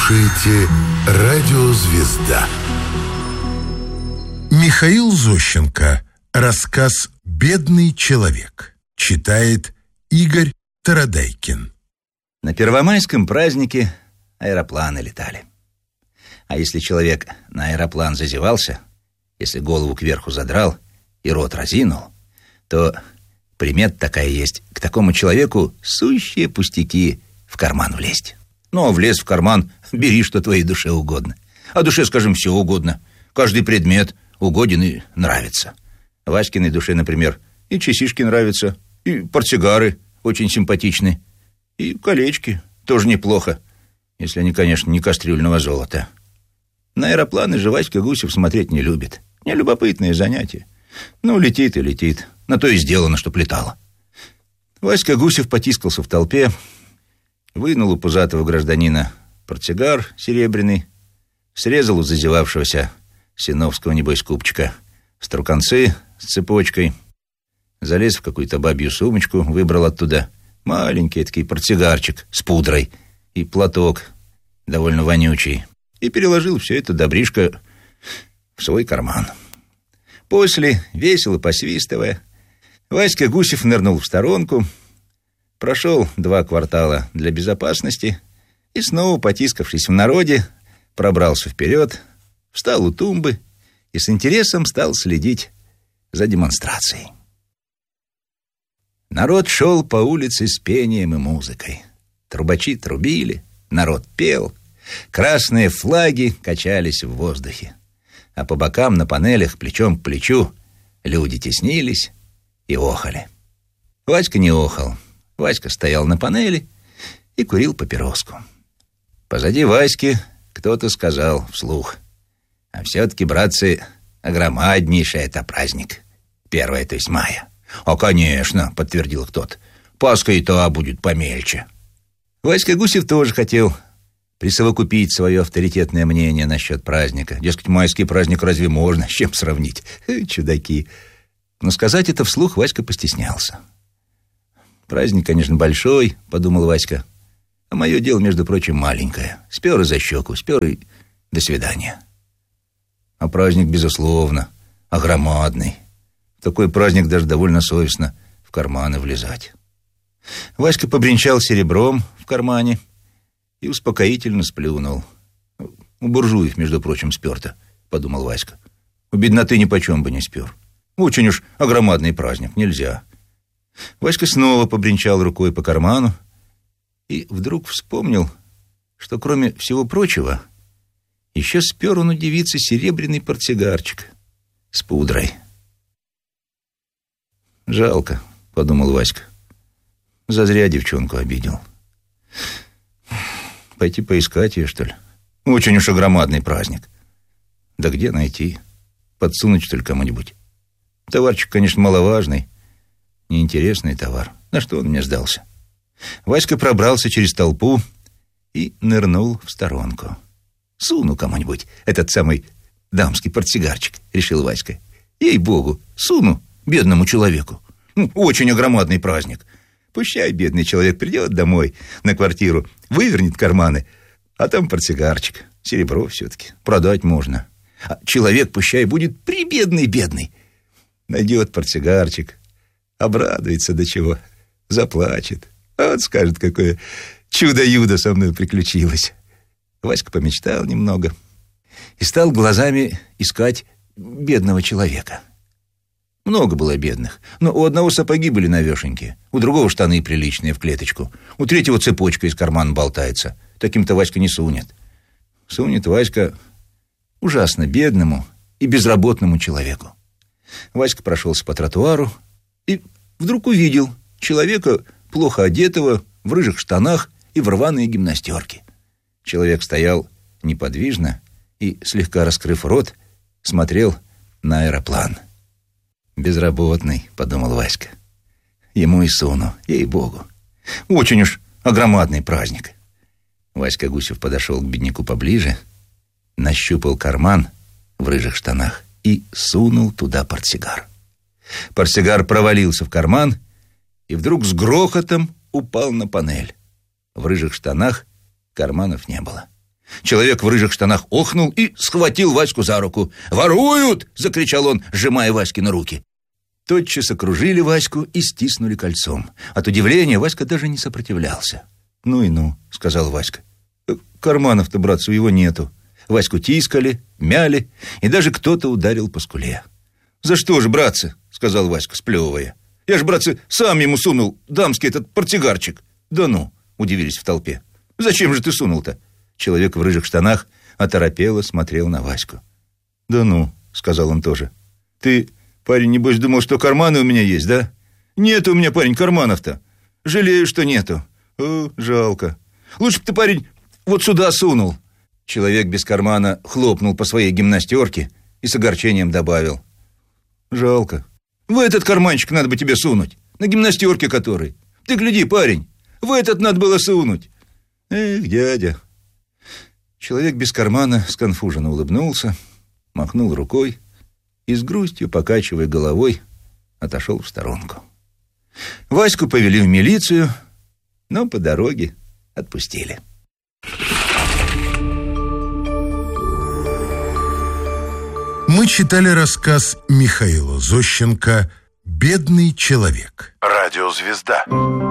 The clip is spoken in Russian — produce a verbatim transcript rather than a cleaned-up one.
слушаете «Радио Звезда». Михаил Зощенко. Рассказ «Бедный человек». Читает Игорь Тарадайкин. На первомайском празднике аэропланы летали. А если человек на аэроплан зазевался, если голову кверху задрал и рот разинул, то примета такая есть: к такому человеку сущие пустяки в карман влезть. Ну, а влез в карман, бери, что твоей душе угодно. А душе, скажем, все угодно. Каждый предмет угоден и нравится. Васькиной душе, например, и часишки нравятся, и портсигары очень симпатичны, и колечки тоже неплохо, если они, конечно, не кастрюльного золота. На аэропланы же Васька Гусев смотреть не любит. Нелюбопытное занятие. Ну, летит и летит. На то и сделано, чтоб летало. Васька Гусев потискался в толпе, вынул у пузатого гражданина портсигар серебряный, срезал у зазевавшегося синовского, небось, купчика струконцы с цепочкой, залез в какую-то бабью сумочку, выбрал оттуда маленький такой портсигарчик с пудрой и платок, довольно вонючий, и переложил все это добришко в свой карман. После, весело посвистывая, Васька Гусев нырнул в сторонку, прошел два квартала для безопасности и снова, потискавшись в народе, пробрался вперед, встал у тумбы и с интересом стал следить за демонстрацией. Народ шел по улице с пением и музыкой. Трубачи трубили, народ пел, красные флаги качались в воздухе, а по бокам на панелях плечом к плечу люди теснились и охали. Васька не охал. Васька стоял на панели и курил папироску. Позади Васьки кто-то сказал вслух: «А все-таки, братцы, огромаднейший это праздник. Первое, то есть мая». «А, конечно», — подтвердил кто-то, «Пасха и та будет помельче». Васька Гусев тоже хотел присовокупить свое авторитетное мнение насчет праздника. Дескать, майский праздник разве можно с чем сравнить? Чудаки. Но сказать это вслух Васька постеснялся. «Праздник, конечно, большой», — подумал Васька, «а мое дело, между прочим, маленькое. Спер и за щеку, спер и до свидания». А праздник, безусловно, огромадный. В такой праздник даже довольно совестно в карманы влезать. Васька побренчал серебром в кармане и успокоительно сплюнул. «У буржуев, между прочим, спер-то», — подумал Васька. «У бедноты нипочем бы не спер. Очень уж огромадный праздник, нельзя». Васька снова побренчал рукой по карману и вдруг вспомнил, что, кроме всего прочего, еще спер он у девицы серебряный портсигарчик с пудрой. «Жалко», — подумал Васька. «Зазря девчонку обидел. Пойти поискать ее, что ли? Очень уж огромадный праздник. Да где найти? Подсунуть, что ли, кому-нибудь? Товарчик, конечно, маловажный. Неинтересный товар. На что он мне сдался?» Васька пробрался через толпу и нырнул в сторонку. «Суну кому-нибудь этот самый дамский портсигарчик», — решил Васька. «Ей-богу, суну бедному человеку. Ну, очень огромадный праздник. Пущай бедный человек придет домой на квартиру, вывернет карманы, а там портсигарчик, серебро все-таки, продать можно. А человек, пущай, будет прибедный-бедный. Найдет портсигарчик, обрадуется до чего, заплачет. А вот скажет, какое чудо-юдо со мной приключилось». Васька помечтал немного и стал глазами искать бедного человека. Много было бедных, но у одного сапоги были навешенькие, у другого штаны приличные в клеточку, у третьего цепочка из кармана болтается. Таким-то Васька не сунет. Сунет Васька ужасно бедному и безработному человеку. Васька прошелся по тротуару и вдруг увидел человека, плохо одетого, в рыжих штанах и в рваные гимнастерки. Человек стоял неподвижно и, слегка раскрыв рот, смотрел на аэроплан. «Безработный», — подумал Васька. «Ему и суну, ей-богу. Очень уж огромадный праздник». Васька Гусев подошел к бедняку поближе, нащупал карман в рыжих штанах и сунул туда портсигар. Портсигар провалился в карман и вдруг с грохотом упал на панель. В рыжих штанах карманов не было. Человек в рыжих штанах охнул и схватил Ваську за руку. «Воруют!» — закричал он, сжимая Васькины руки. Тотчас окружили Ваську и стиснули кольцом. От удивления Васька даже не сопротивлялся. «Ну и ну», — сказал Васька. «Карманов-то, братцы, его нету». Ваську тискали, мяли, и даже кто-то ударил по скуле. «За что же, братцы?» — сказал Васька, сплевывая. «Я ж, братцы, сам ему сунул дамский этот портсигарчик». «Да ну», — удивились в толпе. «Зачем же ты сунул-то?» Человек в рыжих штанах оторопело смотрел на Ваську. «Да ну», — сказал он тоже. «Ты, парень, небось, думал, что карманы у меня есть, да?» «Нет у меня, парень, карманов-то. Жалею, что нету. О, жалко. Лучше бы ты, парень, вот сюда сунул». Человек без кармана хлопнул по своей гимнастерке и с огорчением добавил. «Жалко. В этот карманчик надо бы тебе сунуть, на гимнастерке который. Ты гляди, парень, в этот надо было сунуть». «Эх, дядя». Человек без кармана сконфуженно улыбнулся, махнул рукой и с грустью, покачивая головой, отошел в сторонку. Ваську повели в милицию, но по дороге отпустили. Мы читали рассказ Михаила Зощенко «Бедный человек». Радиозвезда.